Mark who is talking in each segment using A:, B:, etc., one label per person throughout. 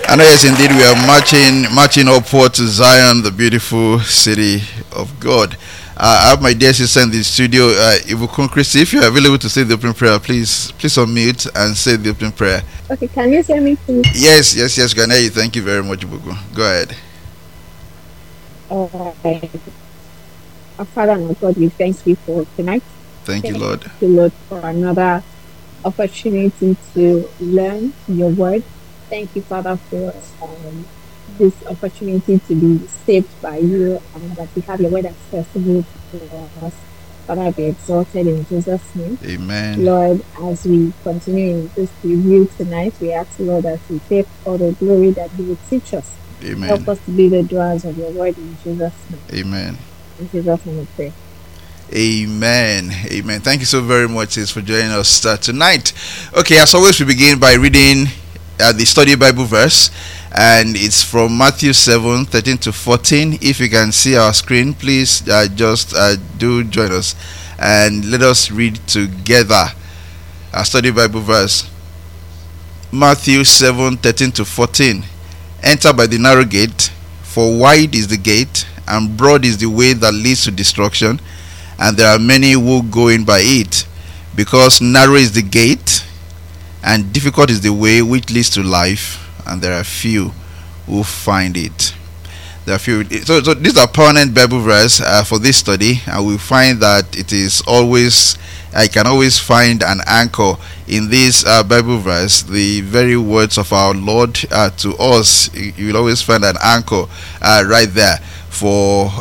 A: And yes, indeed, we are marching upward to Zion, the beautiful city of God. I have my dear sister in the studio, Ibukun Christy. If you are available to say the opening prayer, please unmute and say the opening prayer.
B: Okay, can you hear me, please?
A: Yes, can I hear you. Thank you very much, Ibukun. Go ahead.
B: Alright. Our Father and our God, we thank you for tonight.
A: Thank you, Lord.
B: Thank you, Lord, for another opportunity to learn your word. Thank you, Father, for this opportunity to be saved by you and that we have your word accessible to us. Father, be exalted in Jesus' name.
A: Amen.
B: Lord, as we continue in this review tonight, we ask, Lord, that you take all the glory that you will teach us.
A: Amen.
B: Help us to be the doers of your word in Jesus' name.
A: Amen.
B: In Jesus' name we pray.
A: Amen. Thank you so very much, sis, for joining us tonight. Okay, as always, we begin by reading the study Bible verse, and it's from Matthew 7:13 to 14. If you can see our screen, please just do join us and let us read together our study Bible verse. Matthew 7:13 to 14. Enter by the narrow gate, for wide is the gate and broad is the way that leads to destruction, and there are many who go in by it, because narrow is the gate and difficult is the way which leads to life, and there are few who find it. There are few. So these are permanent Bible verse for this study, and we find that it is always, I can always find an anchor in this Bible verse, the very words of our Lord to us. You will always find an anchor right there for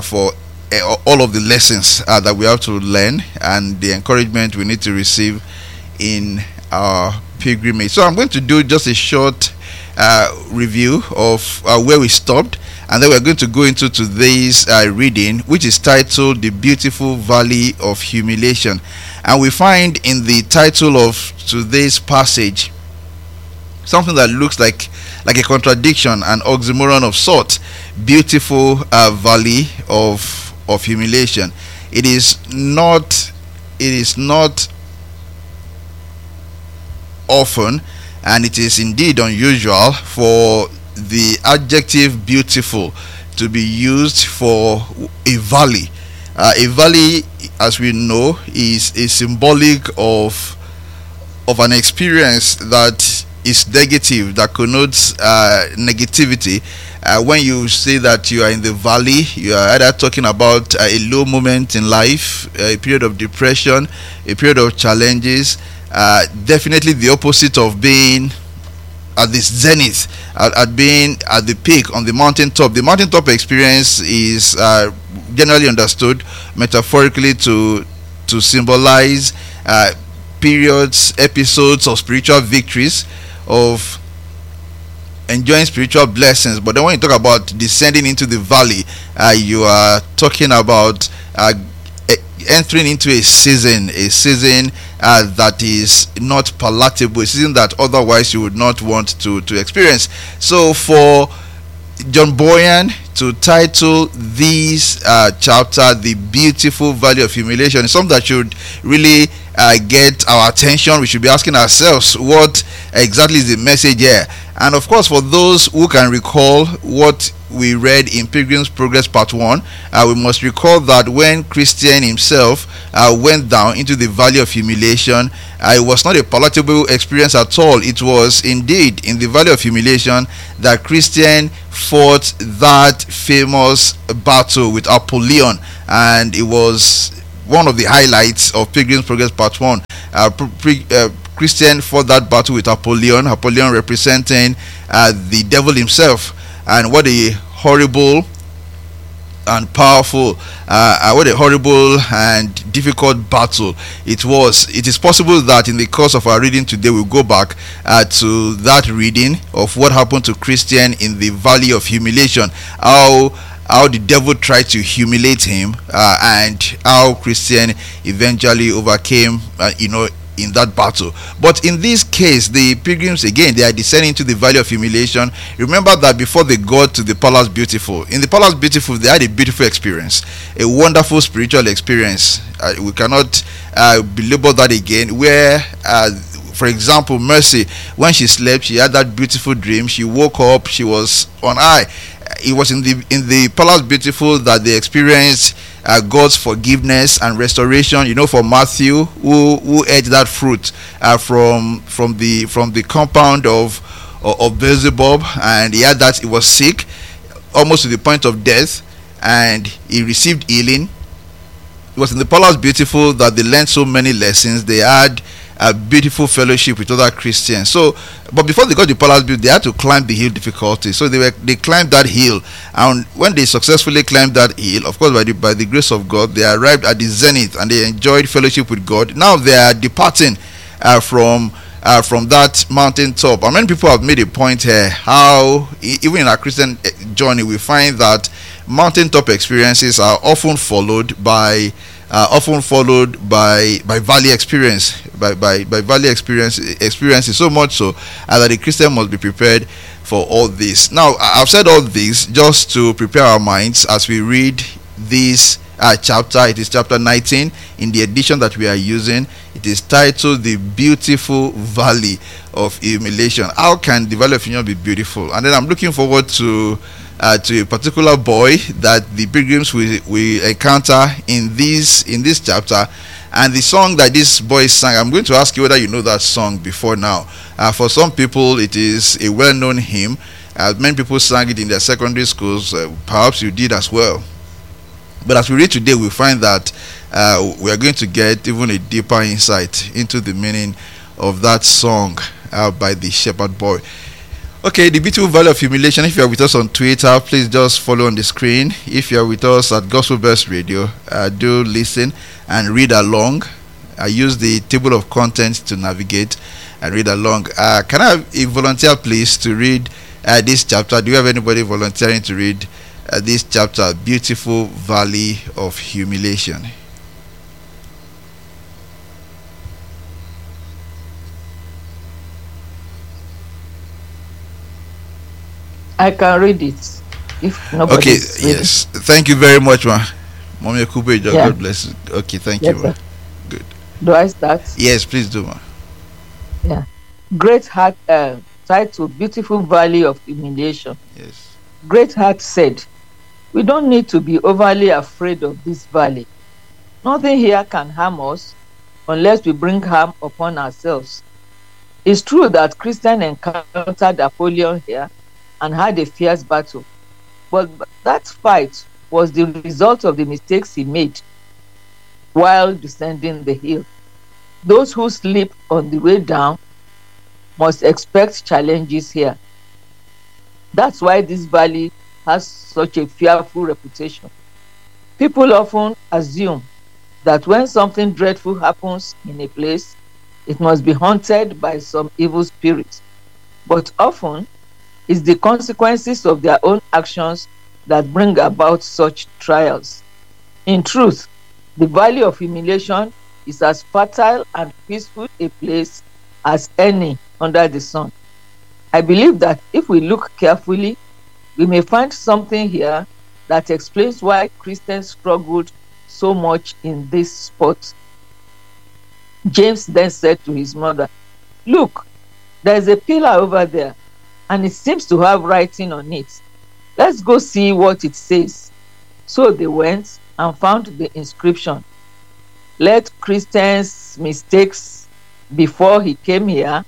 A: all of the lessons that we have to learn and the encouragement we need to receive in our pilgrimage. So I'm going to do just a short review of where we stopped, and then we're going to go into today's reading, which is titled The Beautiful Valley of Humiliation. And we find in the title of today's passage something that looks like a contradiction, an oxymoron of sorts. Beautiful valley of humiliation. It is not often, and it is indeed unusual for the adjective beautiful to be used for a valley. A valley, as we know, is a symbolic of an experience that is negative, that connotes negativity. When you say that you are in the valley, you are either talking about a low moment in life, a period of depression, a period of challenges. Definitely the opposite of being at this zenith, at being at the peak on the mountaintop. The mountaintop experience is generally understood metaphorically to symbolize periods, episodes of spiritual victories, of enjoying spiritual blessings. But then when you talk about descending into the valley, you are talking about entering into a season that is not palatable, a season that otherwise you would not want to experience. So for John Boyan to title this chapter The Beautiful Valley of Humiliation is something that should really get our attention. We should be asking ourselves, what exactly is the message here? And of course, for those who can recall what we read in Pilgrim's Progress Part 1, we must recall that when Christian himself went down into the Valley of Humiliation, it was not a palatable experience at all. It was indeed in the Valley of Humiliation that Christian fought that famous battle with Apollyon, and it was one of the highlights of Pilgrim's Progress Part 1. Christian fought that battle with Apollyon representing the devil himself. And what a horrible and powerful, what a horrible and difficult battle it was. It is possible that in the course of our reading today we'll go back to that reading of what happened to Christian in the Valley of Humiliation, how the devil tried to humiliate him, and how Christian eventually overcame in that battle. But in this case, the pilgrims, again, they are descending to the Valley of Humiliation. Remember that before they got to the Palace Beautiful, in the Palace Beautiful they had a beautiful experience, a wonderful spiritual experience. We cannot belabor that again, where For example, Mercy, when she slept, she had that beautiful dream. She woke up, she was on high. It was in the palace beautiful that they experienced God's forgiveness and restoration. For Matthew, who ate that fruit from the compound of Beelzebub, and he had that. He was sick, almost to the point of death, and he received healing. It was in the palace beautiful that they learned so many lessons. They had a beautiful fellowship with other Christians. So, but before they got the palace beautiful, they had to climb the hill difficulty. So they climbed that hill, and when they successfully climbed that hill, of course by the grace of God, they arrived at the zenith and they enjoyed fellowship with God. Now they are departing from that mountain top. And many people have made a point here how even in our Christian journey we find that mountaintop experiences are often followed by valley experience by valley experiences, so much so that the Christian must be prepared for all this. Now I've said all this just to prepare our minds as we read this chapter. It is chapter 19 in the edition that we are using. It is titled The Beautiful Valley of Humiliation. How can the Valley of Humiliation be beautiful? And then I'm looking forward to a particular boy that the pilgrims will encounter in this chapter, and the song that this boy sang. I'm going to ask you whether you know that song before now. For some people it is a well-known hymn. Many people sang it in their secondary schools. Perhaps you did as well. But as we read today, we find that we are going to get even a deeper insight into the meaning of that song by the shepherd boy. Okay, The Beautiful Valley of Humiliation. If you are with us on Twitter, please just follow on the screen. If you are with us at Gospel Best Radio, do listen and read along. Use the table of contents to navigate and read along. Can I have a volunteer, please, to read this chapter? Do you have anybody volunteering to read this chapter, Beautiful Valley of Humiliation?
C: I can read it if nobody.
A: Okay, yes. Thank you very much, ma. Mommy Kubeja,
C: Yeah.
A: God bless you. Okay, thank
C: Yes,
A: you, ma.
C: sir.
A: Good.
C: Do I start?
A: Yes, please do, ma.
C: Yeah. Great Heart, titled Beautiful Valley of Humiliation.
A: Yes.
C: Great Heart said, "We don't need to be overly afraid of this valley. Nothing here can harm us unless we bring harm upon ourselves. It's true that Christian encountered Apollyon here and had a fierce battle, but that fight was the result of the mistakes he made while descending the hill. Those who sleep on the way down must expect challenges here. That's why this valley has such a fearful reputation. People often assume that when something dreadful happens in a place, it must be haunted by some evil spirit. But often, it's the consequences of their own actions that bring about such trials. In truth, the Valley of Humiliation is as fertile and peaceful a place as any under the sun. I believe that if we look carefully, we may find something here that explains why Christians struggled so much in this spot." James then said to his mother, "Look, there's a pillar over there, and it seems to have writing on it. Let's go see what it says." So they went and found the inscription, "Let Christians' mistakes before he came here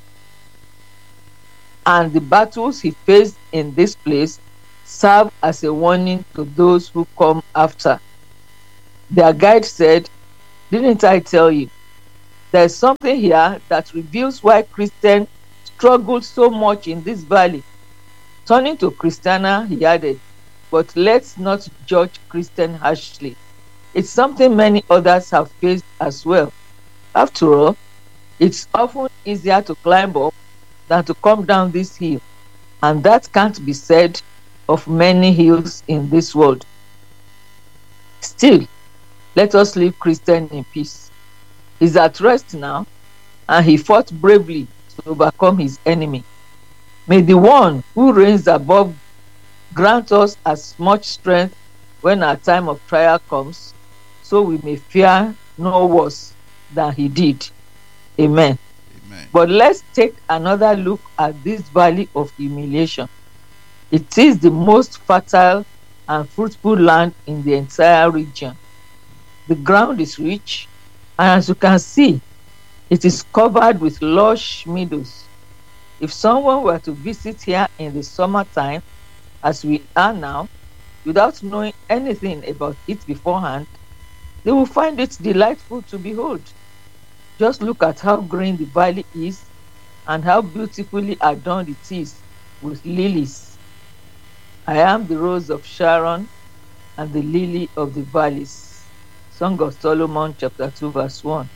C: and the battles he faced in this place serve as a warning to those who come after." Their guide said, "Didn't I tell you? There's something here that reveals why Christians struggled so much in this valley." Turning to Christiana, he added, "But let's not judge Christian harshly. It's something many others have faced as well. After all, it's often easier to climb up than to come down this hill, and that can't be said of many hills in this world. Still, let us leave Christian in peace. He's at rest now, and he fought bravely to overcome his enemy. May the one who reigns above grant us as much strength when our time of trial comes, so we may fear no worse than he did." Amen.
A: Amen. Amen.
C: But let's take another look at this valley of humiliation. It is the most fertile and fruitful land in the entire region. The ground is rich, and as you can see, it is covered with lush meadows. If someone were to visit here in the summertime, as we are now, without knowing anything about it beforehand, they will find it delightful to behold. Just look at how green the valley is and how beautifully adorned it is with lilies. I am the rose of Sharon and the lily of the valleys. Song of Solomon, chapter 2, verse 1.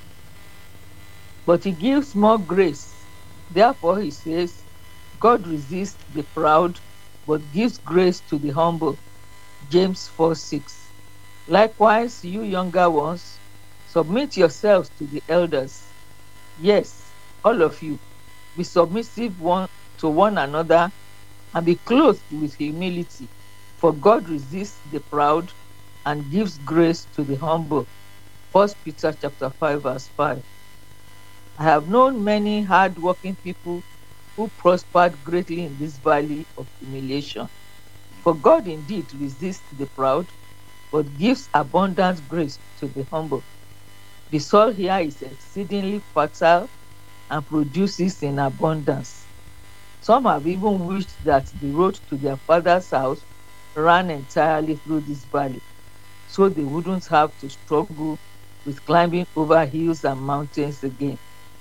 C: But he gives more grace. Therefore, he says, God resists the proud, but gives grace to the humble. James 4:6. Likewise, you younger ones, submit yourselves to the elders. Yes, all of you, be submissive one to one another and be clothed with humility. For God resists the proud and gives grace to the humble. 1 Peter chapter 5, verse 5. I have known many hard-working people who prospered greatly in this valley of humiliation. For God indeed resists the proud, but gives abundant grace to the humble. The soil here is exceedingly fertile and produces in abundance. Some have even wished that the road to their father's house ran entirely through this valley, so they wouldn't have to struggle with climbing over hills and mountains again.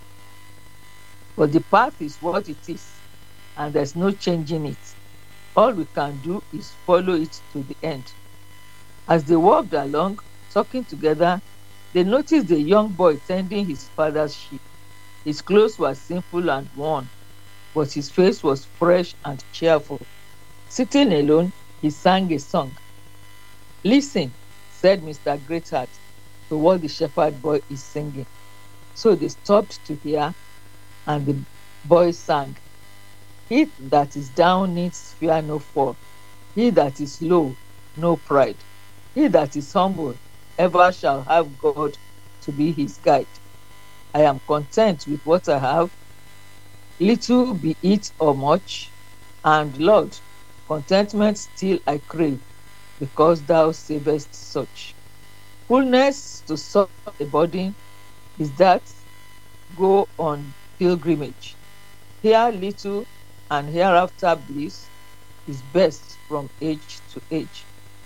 C: But the path is what it is, and there's no changing it. All we can do is follow it to the end. As they walked along, talking together, they noticed a young boy tending his father's sheep. His clothes were simple and worn, but his face was fresh and cheerful. Sitting alone, he sang a song. Listen, said Mr. Greatheart, to what the shepherd boy is singing. So they stopped to hear, and the boy sang, He that is down needs fear no fall. He that is low, no pride. He that is humble ever shall have God to be his guide. I am content with what I have, little be it or much, and Lord, contentment still I crave, because thou savest such. Fullness to such a burden is that go on pilgrimage. Here little and hereafter bliss is best from age to age.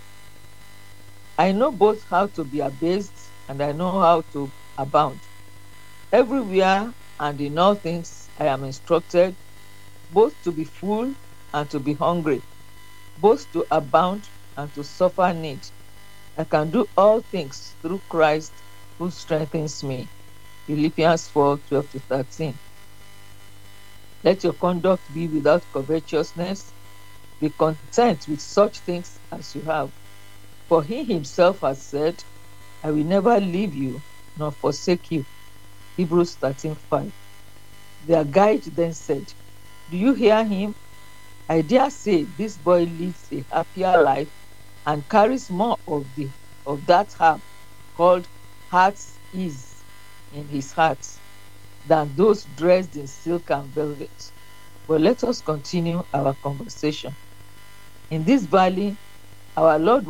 C: I know both how to be abased and I know how to abound. Everywhere and in all things I am instructed, both to be full and to be hungry, both to abound and to suffer need. I can do all things through Christ who strengthens me. Philippians 4:12-13. Let your conduct be without covetousness. Be content with such things as you have. For he himself has said, I will never leave you nor forsake you. Hebrews 13:5. Their guide then said, Do you hear him? I dare say this boy leads a happier life and carries more of that herb called heart's ease in his heart than those dressed in silk and velvet. But let us continue our conversation. In this valley, our Lord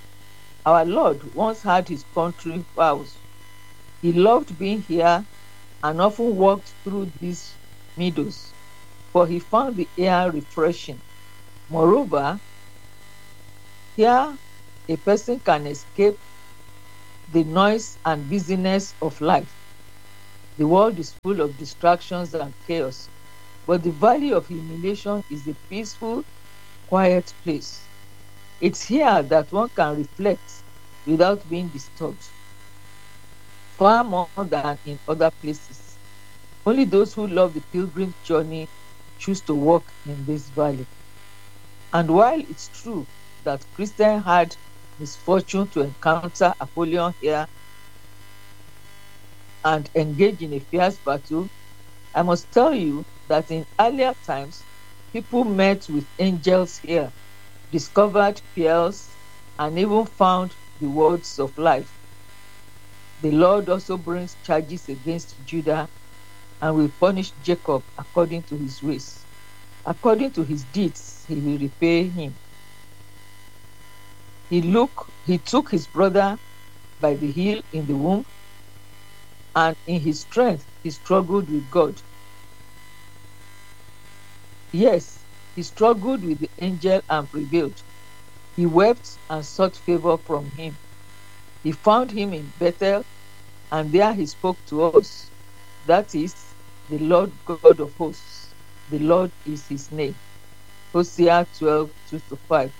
C: once had his country house. He loved being here and often walked through these meadows, for he found the air refreshing. Moreover, here a person can escape the noise and busyness of life. The world is full of distractions and chaos, but the valley of humiliation is a peaceful, quiet place. It's here that one can reflect without being disturbed, far more than in other places. Only those who love the pilgrim journey choose to walk in this valley. And while it's true that Christian had misfortune to encounter Apollyon here and engage in a fierce battle, I must tell you that in earlier times, people met with angels here, discovered pearls, and even found the words of life. The Lord also brings charges against Judah and will punish Jacob according to his ways. According to his deeds, he will repay him. He took his brother by the heel in the womb, and in his strength he struggled with God. Yes, he struggled with the angel and prevailed. He wept and sought favor from him. He found him in Bethel, and there he spoke to us. That is, the Lord God of hosts. The Lord is his name. Hosea 12:2-5.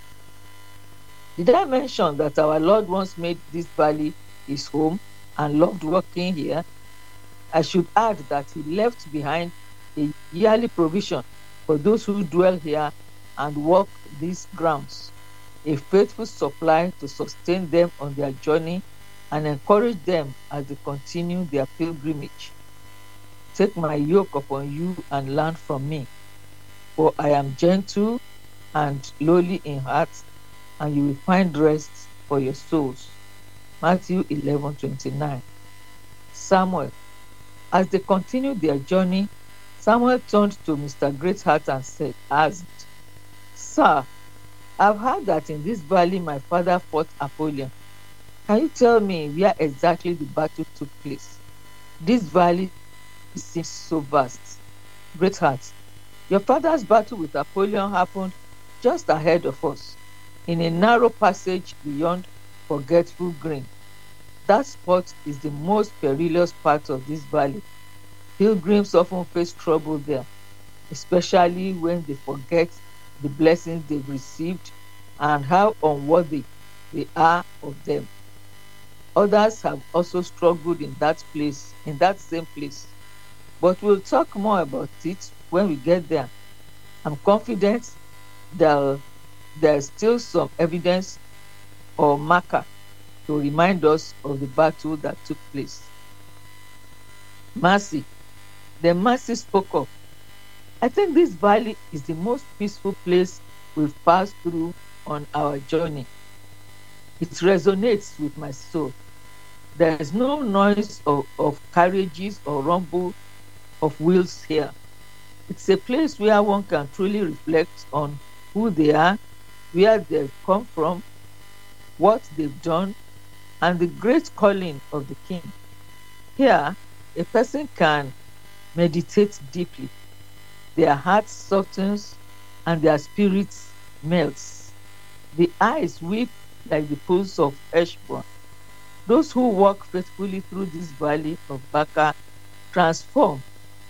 C: Did I mention that our Lord once made this valley his home and loved working here? I should add that he left behind a yearly provision for those who dwell here and walk these grounds, a faithful supply to sustain them on their journey and encourage them as they continue their pilgrimage. Take my yoke upon you and learn from me, for I am gentle and lowly in heart, and you will find rest for your souls. Matthew 11:29. Samuel. As they continued their journey, Samuel turned to Mr. Greatheart and asked, Sir, I've heard that in this valley my father fought Apollyon. Can you tell me where exactly the battle took place? This valley seems so vast. Greatheart, your father's battle with Apollyon happened just ahead of us, in a narrow passage beyond Forgetful Green. That spot is the most perilous part of this valley. Pilgrims often face trouble there, especially when they forget the blessings they've received and how unworthy they are of them. Others have also struggled in that same place. But we'll talk more about it when we get there. I'm confident there's still some evidence or marker to remind us of the battle that took place. Mercy. The Mercy spoke of. I think this valley is the most peaceful place we've passed through on our journey. It resonates with my soul. There is no noise of carriages or rumble of wheels here. It's a place where one can truly reflect on who they are, where they've come from, what they've done, and the great calling of the King. Here, a person can meditate deeply. Their heart softens and their spirit melts. The eyes weep like the pools of Heshbon. Those who walk faithfully through this valley of Baca transform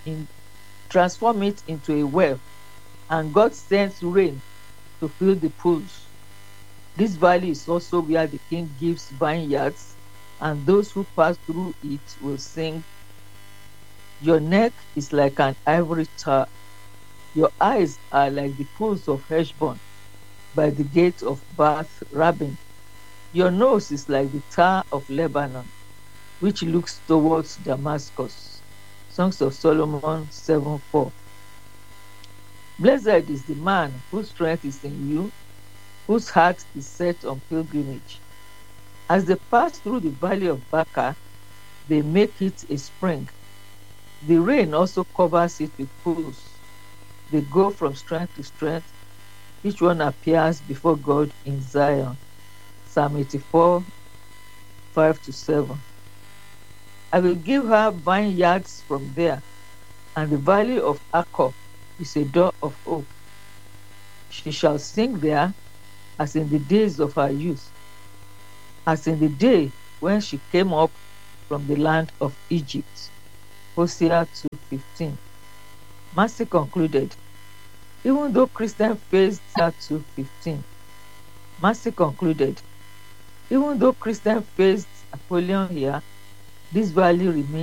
C: it into a well, and God sends rain to fill the pools. This valley is also where the King gives vineyards, and those who pass through it will sing, Your neck is like an ivory tower. Your eyes are like the pools of Heshbon by the gate of Bath Rabbim. Your nose is like the tower of Lebanon, which looks towards Damascus. Songs of Solomon 7:4. Blessed is the man whose strength is in you, whose heart is set on pilgrimage. As they pass through the valley of Baca, they make it a spring. The rain also covers it with pools. They go from strength to strength. Each one appears before God in Zion. Psalm 84, 5-7. I will give her vineyards from there, and the valley of Achor is a door of hope. She shall sing there as in the days of her youth, as in the day when she came up from the land of Egypt. Hosea 2:15. Mercy concluded. Even though Christians faced Hosea 2:15, Mercy concluded. Even though Christians faced Apollyon here, this valley remains